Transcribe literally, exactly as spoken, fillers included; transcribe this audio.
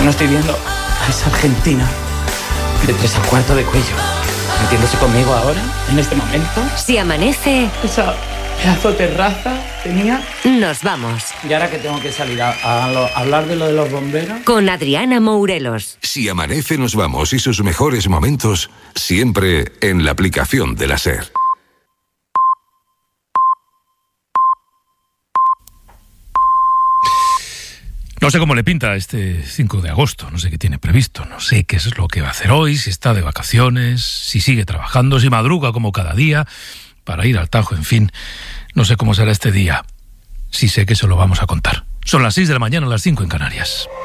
no estoy viendo a esa argentina de tres a cuarto de cuello metiéndose conmigo ahora, en este momento. Si amanece... Esa pedazo de terraza tenía... Nos vamos. Y ahora que tengo que salir a, a, lo, a hablar de lo de los bomberos... Con Adriana Mourelos. Si amanece, nos vamos y sus mejores momentos siempre en la aplicación de la SER. No sé cómo le pinta este cinco de agosto, no sé qué tiene previsto, no sé qué es lo que va a hacer hoy, si está de vacaciones, si sigue trabajando, si madruga como cada día para ir al Tajo, en fin, no sé cómo será este día. Sí sé que se lo vamos a contar. Son las seis de la mañana, las cinco en Canarias.